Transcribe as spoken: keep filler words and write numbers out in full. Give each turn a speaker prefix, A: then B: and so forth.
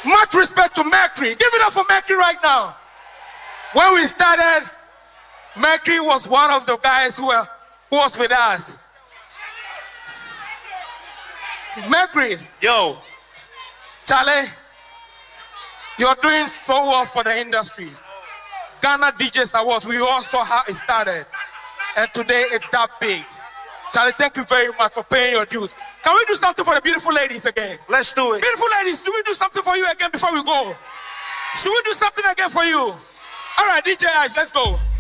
A: Much respect to Mercury. Give it up for Mercury right now. When we started, Mercury was one of the guys who, were, who was with us. Mercury.
B: Yo.
A: Charlie, you're doing so well for the industry. Ghana D Js Awards, we all saw how it started. And today it's that big. Charlie, thank you very much for paying your dues. Can we do something for the beautiful ladies again?
B: Let's do it.
A: Beautiful ladies, do we do something for you again before we go? Should we do something again for you? All right, D J Ice, let's go.